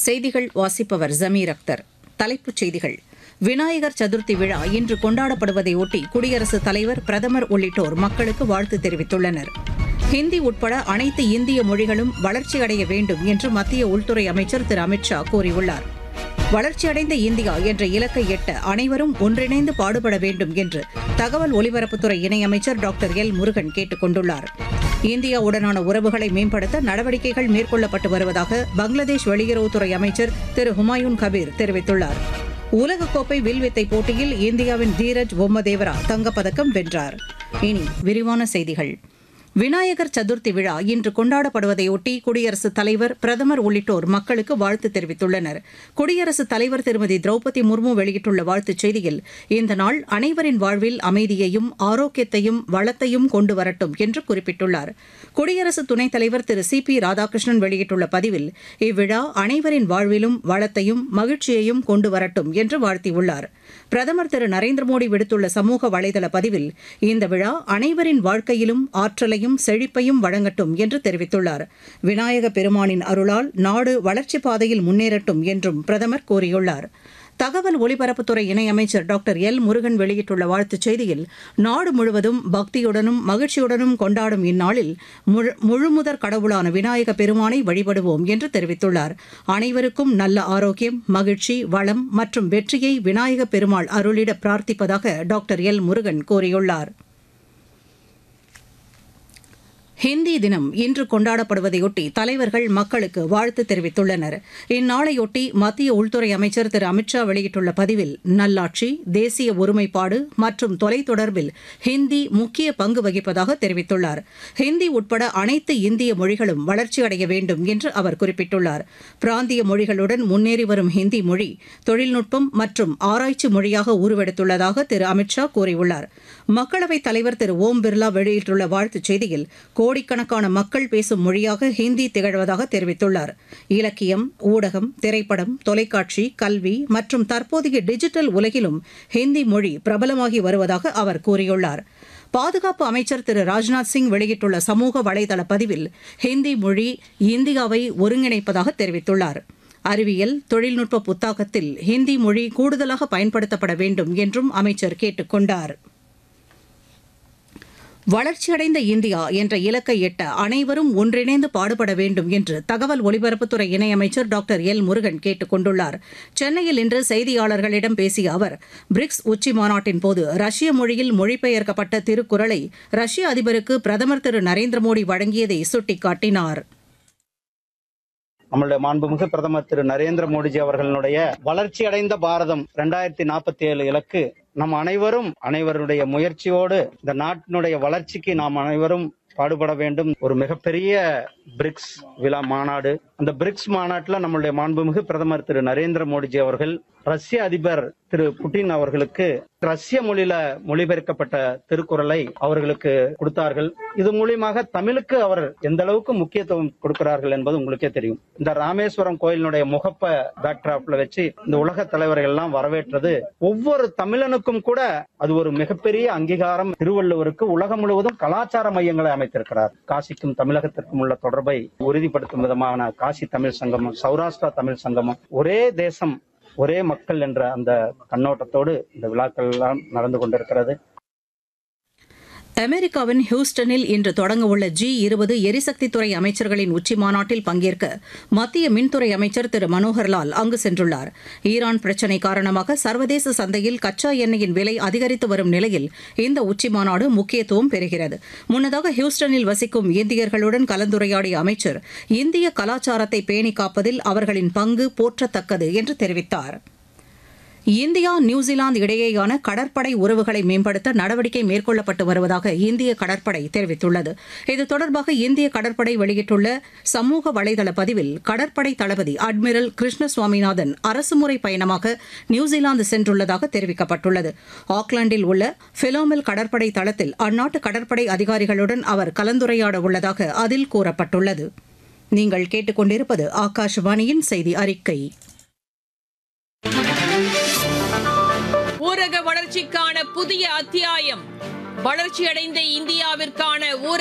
செய்திகள் வாசிப்பவர் ஜமீர் அக்தர். தலைப்புச் செய்திகள். விநாயகர் சதுர்த்தி விழா இன்று கொண்டாடப்படுவதையொட்டி குடியரசுத் தலைவர், பிரதமர் உள்ளிட்டோர் மக்களுக்கு வாழ்த்து தெரிவித்துள்ளனர். ஹிந்தி உட்பட அனைத்து இந்திய மொழிகளும் வளர்ச்சியடைய வேண்டும் என்று மத்திய உள்துறை அமைச்சர் திரு அமித் ஷா கூறியுள்ளார். வளர்ச்சியடைந்த இந்தியா என்ற இலக்கை எட்ட அனைவரும் ஒன்றிணைந்து பாடுபட வேண்டும் என்று தகவல் ஒலிபரப்புத்துறை இணையமைச்சர் டாக்டர் எல் முருகன் கேட்டுக் கொண்டுள்ளார். இந்தியாவுடனான உறவுகளை மேம்படுத்த நடவடிக்கைகள் மேற்கொள்ளப்பட்டு வருவதாக பங்களாதேஷ் வெளியுறவுத்துறை அமைச்சர் திரு ஹுமாயூன் கபீர் தெரிவித்துள்ளார். உலகக்கோப்பை வில்வித்தை போட்டியில் இந்தியாவின் தீரஜ் பொம்மதேவரா தங்கப்பதக்கம் வென்றார். இனி விரிவான செய்திகள். விநாயகர் சதுர்த்தி விழா இன்று கொண்டாடப்படுவதையொட்டி குடியரசுத் தலைவர், பிரதமர் உள்ளிட்டோர் மக்களுக்கு வாழ்த்து தெரிவித்துள்ளனர். குடியரசுத் தலைவர் திருமதி திரௌபதி முர்மு வெளியிட்டுள்ள வாழ்த்துச் செய்தியில், இந்த நாள் அனைவரின் வாழ்வில் அமைதியையும் ஆரோக்கியத்தையும் வளத்தையும் கொண்டு வரட்டும் என்று குறிப்பிட்டுள்ளார். குடியரசு துணைத் தலைவர் திரு சி பி ராதாகிருஷ்ணன் வெளியிட்டுள்ள பதிவில், இவ்விழா அனைவரின் வாழ்விலும் வளத்தையும் மகிழ்ச்சியையும் கொண்டு வரட்டும் என்று வாழ்த்தியுள்ளார். பிரதமர் திரு நரேந்திர மோடி விடுத்துள்ள சமூக வலைதள பதிவில், இந்த விழா அனைவரின் வாழ்க்கையிலும் ஆற்றலையும் செழிப்பையும் வழங்கட்டும் என்று தெரிவித்துள்ளார். விநாயக பெருமானின் அருளால் நாடு வளர்ச்சிப் பாதையில் முன்னேறட்டும் என்றும் பிரதமர் கூறியுள்ளார். தகவல் ஒலிபரப்புத்துறை இணையமைச்சர் டாக்டர் எல் முருகன் வெளியிட்டுள்ள வாழ்த்துச் செய்தியில், நாடு முழுவதும் பக்தியுடனும் மகிழ்ச்சியுடனும் கொண்டாடும் இந்நாளில் முழுமுதற் கடவுளான விநாயக பெருமானை வழிபடுவோம் என்று தெரிவித்துள்ளார். அனைவருக்கும் நல்ல ஆரோக்கியம், மகிழ்ச்சி, வளம் மற்றும் வெற்றியை விநாயக பெருமாள் அருளிட பிரார்த்திப்பதாக டாக்டர் எல் முருகன் கூறியுள்ளார். ஹிந்தி தினம் இன்று கொண்டாடப்படுவதையொட்டி தலைவர்கள் மக்களுக்கு வாழ்த்து தெரிவித்துள்ளனர். இந்நாளையொட்டி மத்திய உள்துறை அமைச்சர் திரு அமித் ஷா வெளியிட்டுள்ள பதிவில், நல்லாட்சி, தேசிய ஒருமைப்பாடு மற்றும் தொலைத்தொடர்பில் ஹிந்தி முக்கிய பங்கு வகிப்பதாக தெரிவித்துள்ளார். ஹிந்தி உட்பட அனைத்து இந்திய மொழிகளும் வளர்ச்சியடைய வேண்டும் என்று அவர் குறிப்பிட்டுள்ளார். பிராந்திய மொழிகளுடன் முன்னேறி வரும் ஹிந்தி மொழி தொழில்நுட்பம் மற்றும் ஆராய்ச்சி மொழியாக உருவெடுத்துள்ளதாக திரு அமித் ஷா கூறியுள்ளார். மக்களவைத் தலைவர் திரு ஓம் பிர்லா வெளியிட்டுள்ள வாழ்த்துச் செய்தியில், கோடிக்கணக்கான மக்கள் பேசும் மொழியாக ஹிந்தி திகழ்வதாக தெரிவித்துள்ளார். இலக்கியம், ஊடகம், திரைப்படம், தொலைக்காட்சி, கல்வி மற்றும் தற்போதைய டிஜிட்டல் உலகிலும் ஹிந்தி மொழி பிரபலமாகி வருவதாக அவர் கூறியுள்ளார். பாதுகாப்பு அமைச்சர் திரு ராஜ்நாத் சிங் வெளியிட்டுள்ள சமூக வலைதள பதிவில், ஹிந்தி மொழி இந்தியாவை ஒருங்கிணைப்பதாக தெரிவித்துள்ளார். அறிவியல், தொழில்நுட்ப புத்தாக்கத்தில் ஹிந்தி மொழி கூடுதலாக பயன்படுத்தப்பட வேண்டும் என்றும் அமைச்சர் கேட்டுக் கொண்டார். வளர்ச்சியடைந்த இந்தியா என்ற இலக்கை எட்ட அனைவரும் ஒன்றிணைந்து பாடுபட வேண்டும் என்று தகவல் ஒலிபரப்புத்துறை இணையமைச்சர் டாக்டர் எல் முருகன் கேட்டுக் கொண்டுள்ளார். சென்னையில் இன்று செய்தியாளர்களிடம் பேசிய அவர், பிரிக்ஸ் உச்சி மாநாட்டின் போது ரஷ்ய மொழியில் மொழிபெயர்க்கப்பட்ட திருக்குறளை ரஷ்ய அதிபருக்கு பிரதமர் திரு நரேந்திர மோடி வழங்கியதை சுட்டிக்காட்டினார். நம்மளுடைய மாண்புமிகு பிரதமர் திரு நரேந்திர மோடிஜி அவர்களுடைய வளர்ச்சி அடைந்த பாரதம் 2047 இலக்கு நம் அனைவருடைய முயற்சியோடு இந்த நாட்டினுடைய வளர்ச்சிக்கு நாம் அனைவரும் பாடுபட வேண்டும். ஒரு மிகப்பெரிய பிரிக்ஸ் விழா மாநாடு. அந்த பிரிக்ஸ் மாநாட்டில் நம்மளுடைய மாண்புமிகு பிரதமர் திரு நரேந்திர மோடிஜி அவர்கள் ரஷ்ய அதிபர் திரு புட்டின் அவர்களுக்கு ரஷ்ய மொழியில மொழிபெயர்க்கப்பட்ட திருக்குறளை அவர்களுக்கு கொடுத்தார்கள். இது மூலியமாக தமிழுக்கு அவர் எந்த அளவுக்கு முக்கியத்துவம் கொடுக்கிறார்கள் என்பது உங்களுக்கே தெரியும். இந்த ராமேஸ்வரம் கோயிலினுடைய முகப்ப பேக்டிராப்ல வச்சு இந்த உலக தலைவர்கள் எல்லாம் வரவேற்றது ஒவ்வொரு தமிழனுக்கும் கூட அது ஒரு மிகப்பெரிய அங்கீகாரம். திருவள்ளுவருக்கு உலகம் முழுவதும் கலாச்சார மையங்களை அமைத்திருக்கிறார். காசிக்கும் தமிழகத்திற்கும் உள்ள தொடர்பை உறுதிப்படுத்தும் விதமான காசி தமிழ் சங்கமம், சௌராஷ்டிரா தமிழ் சங்கமம், ஒரே தேசம் ஒரே மக்கள் என்ற அந்த கண்ணோட்டத்தோடு இந்த விழாக்கள் எல்லாம் நடந்து கொண்டிருக்கிறது. அமெரிக்காவின் ஹியூஸ்டனில் இன்று தொடங்கவுள்ள G20 எரிசக்தித்துறை அமைச்சர்களின் உச்சிமாநாட்டில் பங்கேற்க மத்திய மின்துறை அமைச்சர் திரு மனோகர்லால் அங்கு சென்றுள்ளார். ஈரான் பிரச்சினை காரணமாக சர்வதேச சந்தையில் கச்சா எண்ணெயின் விலை அதிகரித்து வரும் நிலையில் இந்த உச்சிமாநாடு முக்கியத்துவம் பெறுகிறது. முன்னதாக ஹியூஸ்டனில் வசிக்கும் இந்தியர்களுடன் கலந்துரையாடிய அமைச்சர், இந்திய கலாச்சாரத்தை பேணி காப்பதில் அவர்களின் பங்கு போற்றத்தக்கது என்று தெரிவித்தார். இந்தியா, நியூசிலாந்து இடையேயான கடற்படை உறவுகளை மேம்படுத்த நடவடிக்கை மேற்கொள்ளப்பட்டு வருவதாக இந்திய கடற்படை தெரிவித்துள்ளது. இது தொடர்பாக இந்திய கடற்படை வெளியிட்டுள்ள சமூக வலைதள பதிவில், கடற்படை தளபதி அட்மிரல் கிருஷ்ண சுவாமிநாதன் அரசுமுறை பயணமாக நியூசிலாந்து சென்றுள்ளதாக தெரிவிக்கப்பட்டுள்ளது. ஆக்லாந்தில் உள்ள பிலோமெல் கடற்படை தளத்தில் அந்நாட்டு கடற்படை அதிகாரிகளுடன் அவர் கலந்துரையாட உள்ளதாக அதில் கூறப்பட்டுள்ளது. நீங்கள் கேட்டுக்கொண்டிருப்பது ஆகாஷவாணியின் செய்தி அறிக்கை. ஊரக வளர்ச்சிக்கான புதிய அத்தியாயம். வளர்ச்சியடைந்த இந்தியாவிற்கான